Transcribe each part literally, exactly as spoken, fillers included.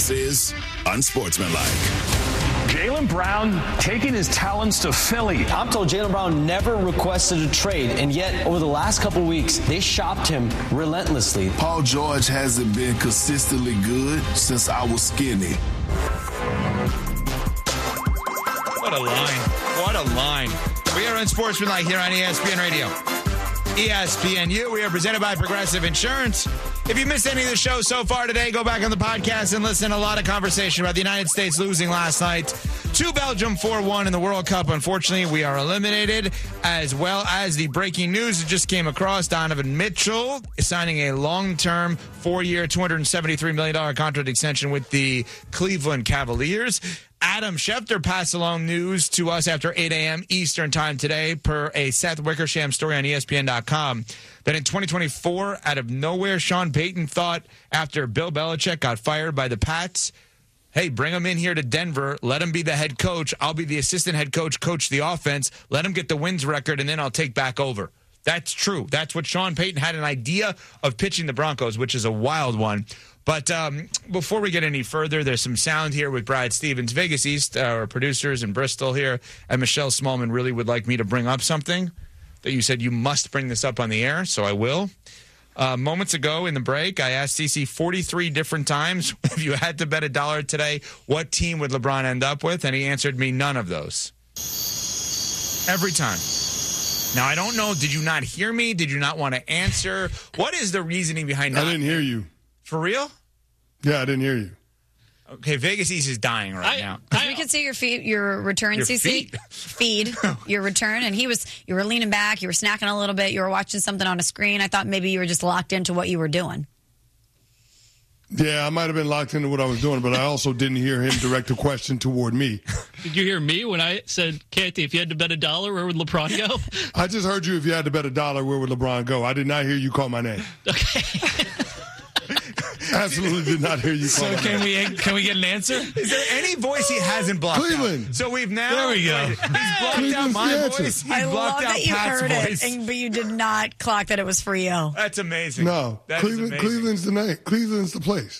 This is Unsportsmanlike. Jaylen Brown taking his talents to Philly. I'm told Jaylen Brown never requested a trade, and yet over the last couple of weeks, they shopped him relentlessly. Paul George hasn't been consistently good since I was skinny. What a line. What a line. We are Unsportsmanlike here on E S P N Radio. E S P N U. We are presented by Progressive Insurance. If you missed any of the show so far today, go back on the podcast and listen to a lot of conversation about the United States losing last night to Belgium four one in the World Cup. Unfortunately, we are eliminated, as well as the breaking news that just came across. Donovan Mitchell is signing a long-term, four-year, two hundred seventy-three million dollars contract extension with the Cleveland Cavaliers. Adam Schefter passed along news to us after eight a.m. Eastern time today, per a Seth Wickersham story on E S P N dot com, that in twenty twenty-four, out of nowhere, Sean Payton thought after Bill Belichick got fired by the Pats, hey, bring him in here to Denver, let him be the head coach, I'll be the assistant head coach, coach the offense, let him get the wins record, and then I'll take back over. That's true. That's what Sean Payton had an idea of pitching the Broncos, which is a wild one. But um, before we get any further, there's some sound here with Brad Stevens. Vegas East, our producers in Bristol here, and Michelle Smallman really would like me to bring up something that you said you must bring this up on the air, so I will. Uh, moments ago in the break, I asked C C forty-three different times, if you had to bet a dollar today, what team would LeBron end up with? And he answered me none of those. Every time. Now, I don't know, did you not hear me? Did you not want to answer? What is the reasoning behind that? I didn't hear you. For real? Yeah, I didn't hear you. Okay, Vegas East is dying right I, now. I, we can see your feet, your return, your C C. Feet. Feed your return, and he was. You were leaning back. You were snacking a little bit. You were watching something on a screen. I thought maybe you were just locked into what you were doing. Yeah, I might have been locked into what I was doing, but I also didn't hear him direct a question toward me. Did you hear me when I said, Kathy, if you had to bet a dollar, where would LeBron go? I just heard you. If you had to bet a dollar, where would LeBron go? I did not hear you call my name. Okay. Absolutely did not hear you call So my can name. we can we get an answer? Is there any voice he hasn't blocked Cleveland. out? So we've now... There we go. He's blocked Cleveland's out my the answer. voice. He's I blocked love out that you Pat's heard voice. it, and, but you did not clock that it was for you. That's amazing. No, That is Cleveland, amazing. Cleveland's the name. Cleveland's the place.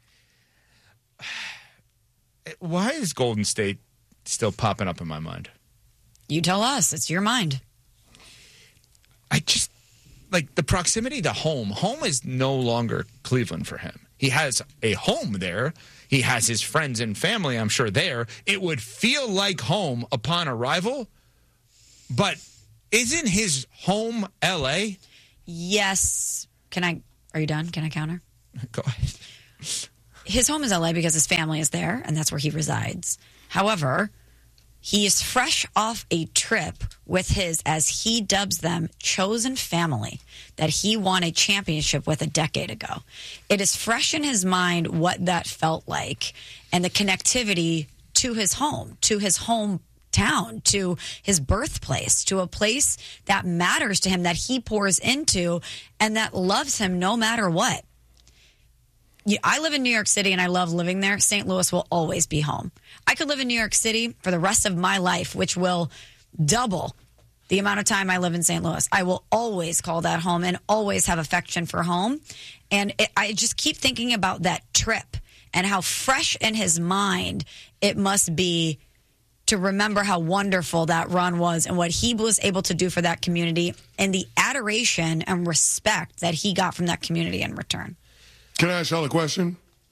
Why is Golden State still popping up in my mind? You tell us. It's your mind. I just, like, the proximity to home. Home is no longer Cleveland for him. He has a home there. He has his friends and family, I'm sure, there. It would feel like home upon arrival, but isn't his home L A? Yes. Can I? Are you done? Can I counter? Go ahead. His home is L A because his family is there, and that's where he resides. However, he is fresh off a trip with his, as he dubs them, chosen family that he won a championship with a decade ago. It is fresh in his mind what that felt like and the connectivity to his home, to his hometown, to his birthplace, to a place that matters to him, that he pours into, and that loves him no matter what. I live in New York City, and I love living there. Saint Louis will always be home. I could live in New York City for the rest of my life, which will double the amount of time I live in Saint Louis. I will always call that home and always have affection for home. And it, I just keep thinking about that trip and how fresh in his mind it must be to remember how wonderful that run was and what he was able to do for that community and the adoration and respect that he got from that community in return. Can I ask y'all a question?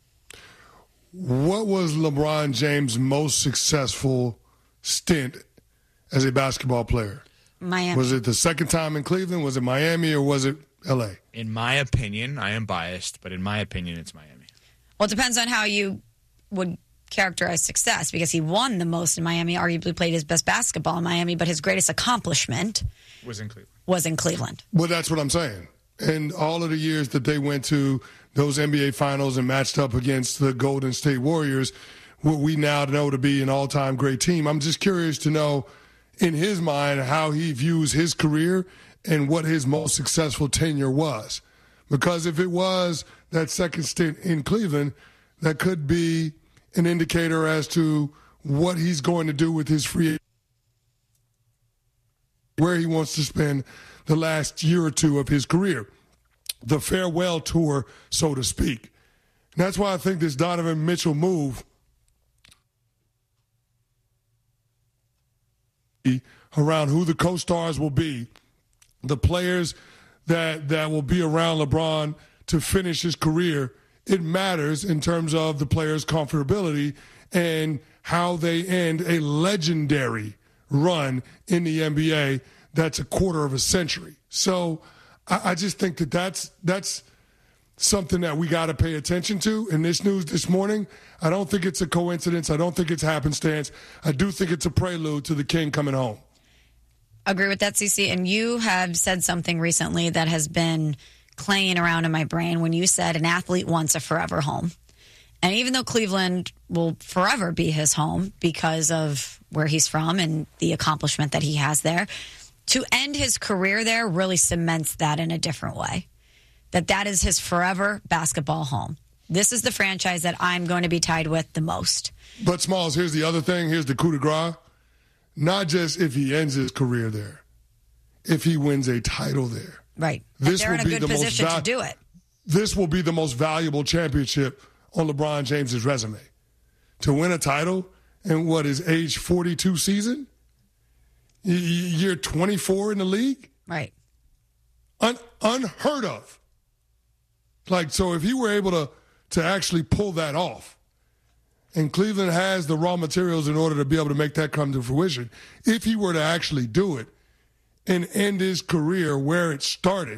What was LeBron James' most successful stint as a basketball player? Miami. Was it the second time in Cleveland? Was it Miami or was it L A? In my opinion, I am biased, but in my opinion, it's Miami. Well, it depends on how you would characterize success, because he won the most in Miami, arguably played his best basketball in Miami, but his greatest accomplishment Was in Cleveland. was in Cleveland. Well, that's what I'm saying. And all of the years that they went to those N B A finals and matched up against the Golden State Warriors, what we now know to be an all-time great team. I'm just curious to know, in his mind, how he views his career and what his most successful tenure was. Because if it was that second stint in Cleveland, that could be an indicator as to what he's going to do with his free, where he wants to spend the last year or two of his career, the farewell tour, so to speak. And that's why I think this Donovan Mitchell move around who the co-stars will be, the players that that will be around LeBron to finish his career, it matters in terms of the player's comfortability and how they end a legendary run in the N B A that's a quarter of a century. So I, I just think that that's that's something that we got to pay attention to in this news this morning. I don't think it's a coincidence. I don't think it's happenstance. I do think it's a prelude to the king coming home. Agree with that, Cece. And you have said something recently that has been clanging around in my brain when you said an athlete wants a forever home. And even though Cleveland will forever be his home because of where he's from and the accomplishment that he has there, to end his career there really cements that in a different way. That that is his forever basketball home. This is the franchise that I'm going to be tied with the most. But, Smalls, here's the other thing. Here's the coup de grace. Not just if he ends his career there, if he wins a title there. Right. This they're in a good position val- to do it. This will be the most valuable championship on LeBron James's resume. To win a title in what is age forty-two season? Year twenty-four in the league? Right. Un- unheard of. Like, so if he were able to, to actually pull that off, and Cleveland has the raw materials in order to be able to make that come to fruition, if he were to actually do it and end his career where it started,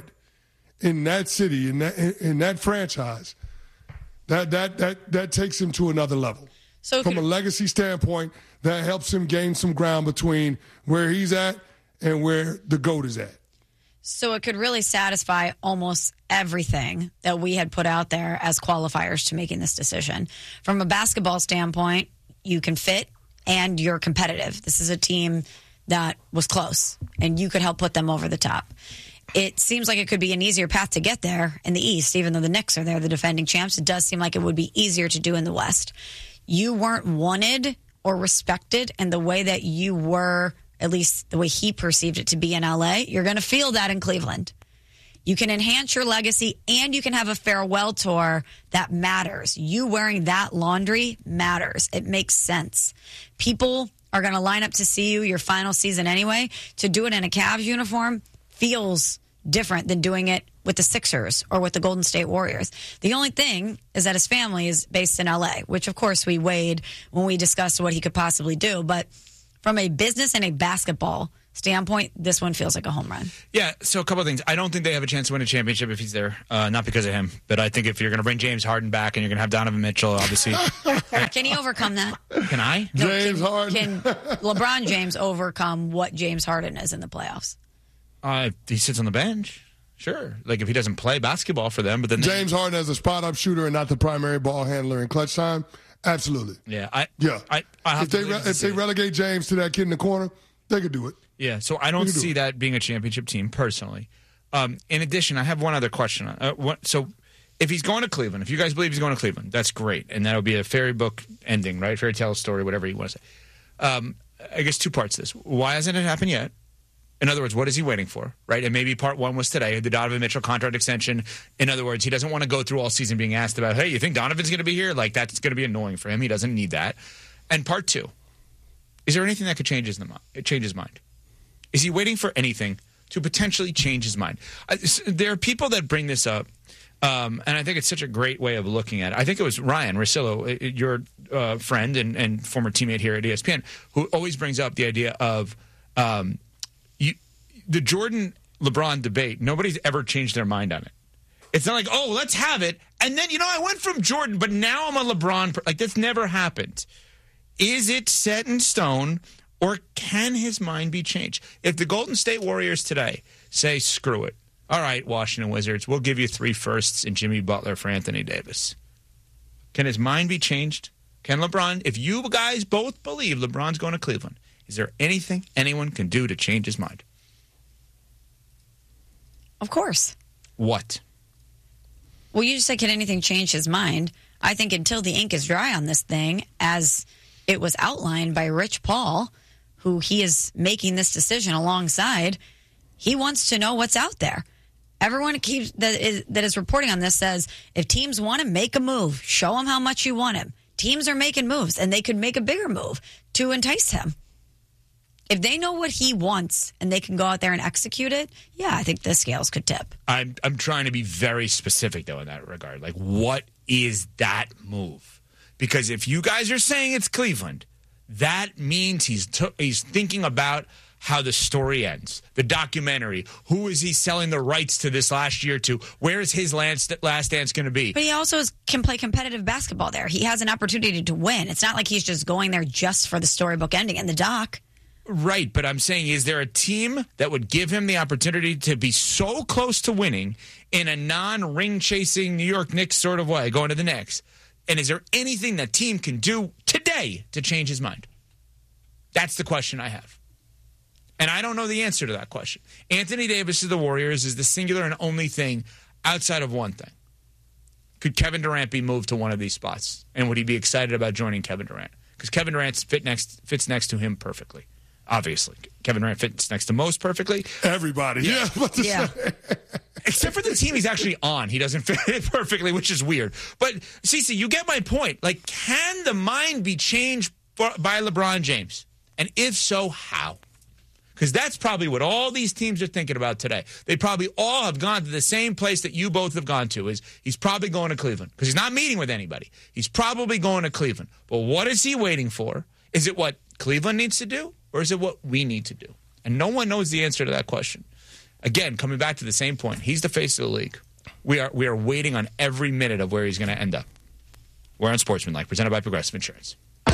in that city, in that, in that franchise, that, that, that, that takes him to another level. So From could- a legacy standpoint, that helps him gain some ground between where he's at and where the GOAT is at. So it could really satisfy almost everything that we had put out there as qualifiers to making this decision. From a basketball standpoint, you can fit and you're competitive. This is a team that was close, and you could help put them over the top. It seems like it could be an easier path to get there in the East, even though the Knicks are there, the defending champs. It does seem like it would be easier to do in the West. You weren't wanted or respected in the way that you were, at least the way he perceived it to be in L A. You're going to feel that in Cleveland. You can enhance your legacy and you can have a farewell tour that matters. You wearing that laundry matters. It makes sense. People are going to line up to see you your final season anyway. To do it in a Cavs uniform feels different than doing it with the Sixers or with the Golden State Warriors. The only thing is that his family is based in L A, which of course we weighed when we discussed what he could possibly do. But from a business and a basketball standpoint, this one feels like a home run. Yeah, so a couple of things. I don't think they have a chance to win a championship if he's there, uh, not because of him. But I think if you're going to bring James Harden back and you're going to have Donovan Mitchell, obviously. Can he overcome that? Can I? No, James can, Harden. Can LeBron James overcome what James Harden is in the playoffs? Uh, he sits on the bench. Sure. Like if he doesn't play basketball for them, but then James Harden as a spot-up shooter and not the primary ball handler in clutch time, absolutely. Yeah, I Yeah. I, I have if to they believe re- to if see they it. relegate James to that kid in the corner, they could do it. Yeah, so I don't can do see it. that being a championship team personally. Um, in addition, I have one other question. Uh, what, so if he's going to Cleveland, if you guys believe he's going to Cleveland, that's great, and that'll be a fairy book ending, right? Fairy tale story, whatever you want to say. Um, I guess two parts to this. Why hasn't it happened yet? In other words, what is he waiting for, right? And maybe part one was today, the Donovan Mitchell contract extension. In other words, he doesn't want to go through all season being asked about, hey, you think Donovan's going to be here? Like, that's going to be annoying for him. He doesn't need that. And part two, is there anything that could change his, change his mind? Is he waiting for anything to potentially change his mind? I, there are people that bring this up, um, and I think it's such a great way of looking at it. I think it was Ryan Russillo, your uh, friend and, and former teammate here at E S P N, who always brings up the idea of um, you, the Jordan-LeBron debate. Nobody's ever changed their mind on it. It's not like, oh, let's have it, and then, you know, I went from Jordan, but now I'm a LeBron. Like, that's never happened. Is it set in stone? Or can his mind be changed? If the Golden State Warriors today say, screw it, all right, Washington Wizards, we'll give you three firsts and Jimmy Butler for Anthony Davis. Can his mind be changed? Can LeBron, if you guys both believe LeBron's going to Cleveland, is there anything anyone can do to change his mind? Of course. What? Well, you just said, can anything change his mind? I think until the ink is dry on this thing, as it was outlined by Rich Paul, who he is making this decision alongside, he wants to know what's out there. Everyone keeps that is that is reporting on this says if teams want to make a move, show him how much you want him. Teams are making moves, and they could make a bigger move to entice him. If they know what he wants and they can go out there and execute it, yeah, I think the scales could tip. I'm I'm trying to be very specific, though, in that regard. Like, what is that move? Because if you guys are saying it's Cleveland, that means he's t- he's thinking about how the story ends, the documentary. Who is he selling the rights to this last year to? Where is his last, last dance going to be? But he also is, can play competitive basketball there. He has an opportunity to win. It's not like he's just going there just for the storybook ending and the doc. Right, but I'm saying, is there a team that would give him the opportunity to be so close to winning in a non-ring chasing New York Knicks sort of way, going to the Knicks? And is there anything that team can do today to change his mind? That's the question I have. And I don't know the answer to that question. Anthony Davis to the Warriors is the singular and only thing outside of one thing. Could Kevin Durant be moved to one of these spots? And would he be excited about joining Kevin Durant? Because Kevin Durant fit next, fits next to him perfectly. Obviously. Kevin Durant fits next to most perfectly. Everybody. Yeah. Yeah. Except for the team he's actually on. He doesn't fit it perfectly, which is weird. But, Cece, you get my point. Like, can the mind be changed by LeBron James? And if so, how? Because that's probably what all these teams are thinking about today. They probably all have gone to the same place that you both have gone to. Is he's probably going to Cleveland because he's not meeting with anybody. He's probably going to Cleveland. But what is he waiting for? Is it what Cleveland needs to do, or is it what we need to do? And no one knows the answer to that question. Again, coming back to the same point, he's the face of the league. We are we are waiting on every minute of where he's going to end up. We're on Sportsmanlike, presented by Progressive Insurance.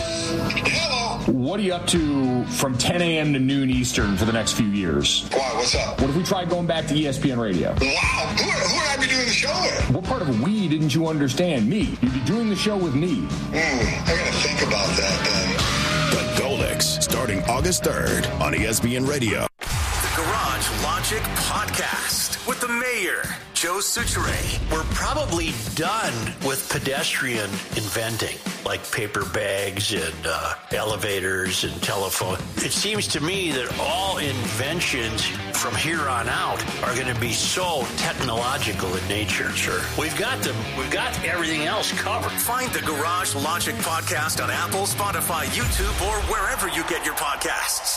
What are you up to from ten a.m. to noon Eastern for the next few years? Why? What's up? What if we tried going back to E S P N Radio? Wow. Who, who would I be doing the show with? What part of we didn't you understand? Me. You'd be doing the show with me. Hmm. I got to think about that then. The Golix, starting August third on E S P N Radio. The Garage Logic Podcast with the mayor, Joe Soucheray. We're probably done with pedestrian inventing, like paper bags and uh, elevators and telephone. It seems to me that all inventions from here on out are going to be so technological in nature. Sure. We've got them. We've got everything else covered. Find the Garage Logic Podcast on Apple, Spotify, YouTube, or wherever you get your podcasts.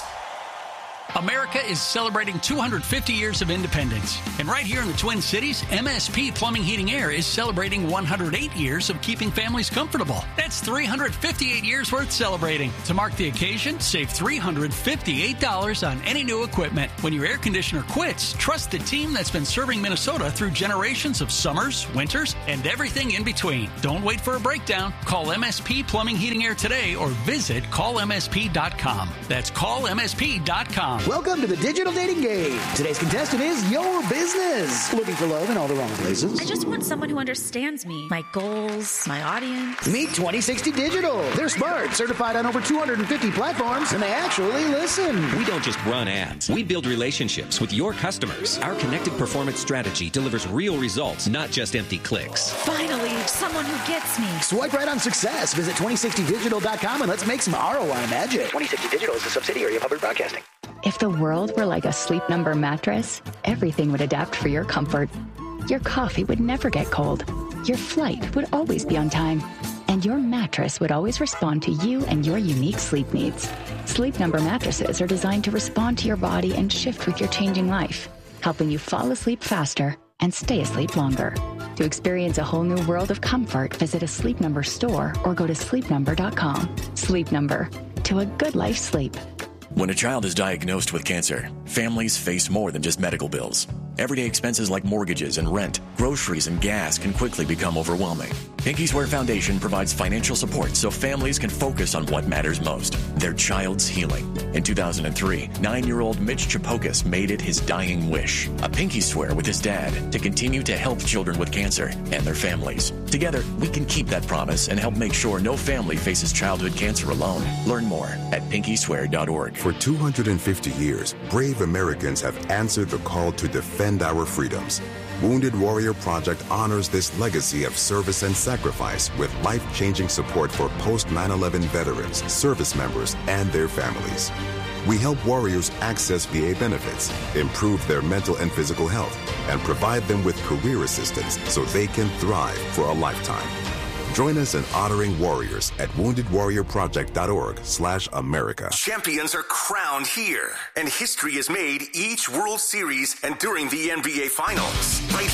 America is celebrating two hundred fifty years of independence. And right here in the Twin Cities, M S P Plumbing, Heating, Air is celebrating one hundred eight years of keeping families comfortable. That's three hundred fifty-eight years worth celebrating. To mark the occasion, save three hundred fifty-eight dollars on any new equipment. When your air conditioner quits, trust the team that's been serving Minnesota through generations of summers, winters, and everything in between. Don't wait for a breakdown. Call M S P Plumbing, Heating, Air today or visit call M S P dot com. That's call M S P dot com. Welcome to the digital dating game. Today's contestant is your business. Looking for love in all the wrong places? I just want someone who understands me, my goals, my audience. Meet twenty sixty Digital. They're smart, certified on over two hundred fifty platforms, and they actually listen. We don't just run ads. We build relationships with your customers. Our connected performance strategy delivers real results, not just empty clicks. Finally, someone who gets me. Swipe right on success. Visit twenty sixty digital dot com and let's make some R O I magic. twenty sixty Digital is a subsidiary of Public Broadcasting. If the world were like a Sleep Number mattress, everything would adapt for your comfort. Your coffee would never get cold. Your flight would always be on time. And your mattress would always respond to you and your unique sleep needs. Sleep Number mattresses are designed to respond to your body and shift with your changing life, helping you fall asleep faster and stay asleep longer. To experience a whole new world of comfort, visit a Sleep Number store or go to sleep number dot com. Sleep Number. To a good life sleep. When a child is diagnosed with cancer, families face more than just medical bills. Everyday expenses like mortgages and rent, groceries and gas can quickly become overwhelming. Pinky Swear Foundation provides financial support so families can focus on what matters most, their child's healing. In two thousand three, nine-year-old Mitch Chapokas made it his dying wish, a pinky swear with his dad to continue to help children with cancer and their families. Together, we can keep that promise and help make sure no family faces childhood cancer alone. Learn more at pinky swear dot org. For two hundred fifty years, brave Americans have answered the call to defend our freedoms. Wounded Warrior Project honors this legacy of service and sacrifice with life-changing support for post nine eleven veterans, service members, and their families. We help warriors access V A benefits, improve their mental and physical health, and provide them with career assistance so they can thrive for a lifetime. Join us in honoring warriors at wounded warrior project dot org slash America. Champions are crowned here, and history is made each World Series and during the N B A Finals. Right